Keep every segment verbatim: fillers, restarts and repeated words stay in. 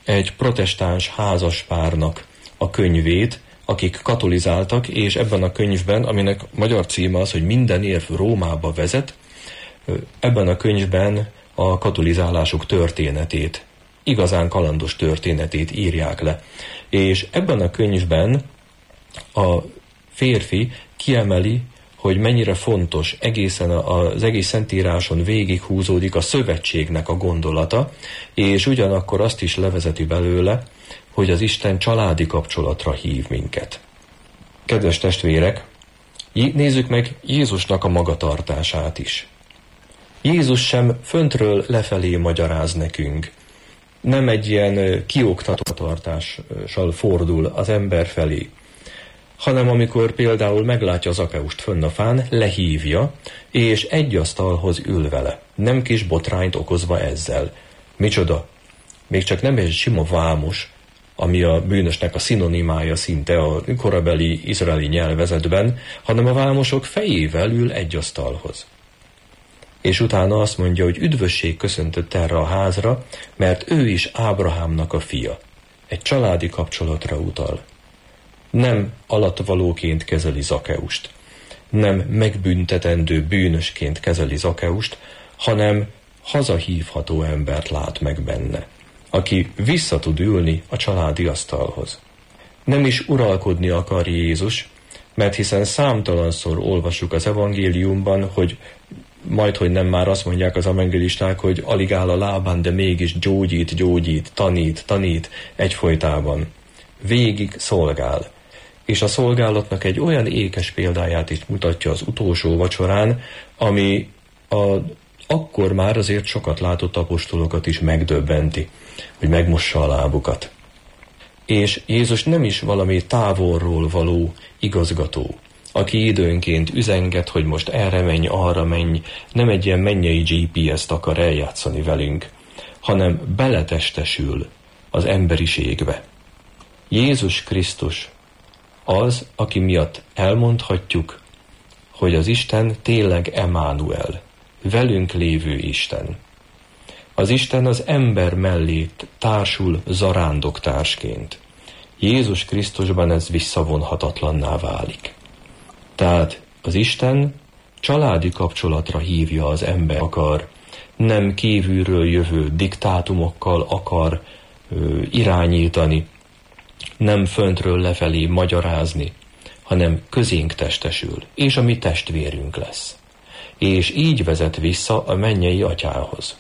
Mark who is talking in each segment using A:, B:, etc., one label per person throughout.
A: egy protestáns házaspárnak a könyvét, akik katolizáltak, és ebben a könyvben, aminek magyar címe az, hogy minden érv Rómába vezet, ebben a könyvben a katolizálásuk történetét, igazán kalandos történetét írják le. És ebben a könyvben a férfi kiemeli, hogy mennyire fontos, egészen az egész Szentíráson végighúzódik a szövetségnek a gondolata, és ugyanakkor azt is levezeti belőle, hogy az Isten családi kapcsolatra hív minket. Kedves testvérek, nézzük meg Jézusnak a magatartását is. Jézus sem föntről lefelé magyaráz nekünk. Nem egy ilyen kioktató tartással fordul az ember felé, hanem amikor például meglátja Zakeust fönn a fán, lehívja, és egy asztalhoz ül vele, nem kis botrányt okozva ezzel. Micsoda? Még csak nem egy sima vámos, ami a bűnösnek a szinonimája szinte a korabeli izraeli nyelvezetben, hanem a vámosok fejével ül egy asztalhoz. És utána azt mondja, hogy üdvösség köszöntött erre a házra, mert ő is Ábrahámnak a fia. Egy családi kapcsolatra utal. Nem alatvalóként kezeli Zakeust, nem megbüntetendő bűnösként kezeli Zakeust, hanem hazahívható embert lát meg benne, aki vissza tud ülni a családi asztalhoz. Nem is uralkodni akar Jézus, mert hiszen számtalanszor olvassuk az evangéliumban, hogy majd, hogy nem már azt mondják az evangelisták, hogy alig áll a lábán, de mégis gyógyít, gyógyít, tanít, tanít egyfolytában. Végig szolgál. És a szolgálatnak egy olyan ékes példáját is mutatja az utolsó vacsorán, ami a, akkor már azért sokat látott apostolokat is megdöbbenti, hogy megmossa a lábukat. És Jézus nem is valami távolról való igazgató, aki időnként üzenget, hogy most erre menj, arra menj, nem egy ilyen mennyei gé pé est akar eljátszani velünk, hanem beletestesül az emberiségbe. Jézus Krisztus az, aki miatt elmondhatjuk, hogy az Isten tényleg Emmanuel, velünk lévő Isten. Az Isten az ember mellé társul zarándoktársként. Jézus Krisztusban ez visszavonhatatlanná válik. Tehát az Isten családi kapcsolatra hívja az ember akar, nem kívülről jövő diktátumokkal akar ö, irányítani, nem föntről lefelé magyarázni, hanem közénk testesül, és a mi testvérünk lesz. És így vezet vissza a mennyei atyához.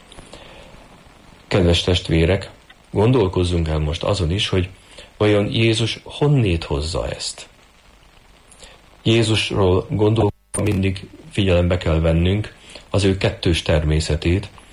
A: Kedves testvérek, gondolkozzunk el most azon is, hogy vajon Jézus honnét hozza ezt? Jézusról gondolva mindig figyelembe kell vennünk az ő kettős természetét,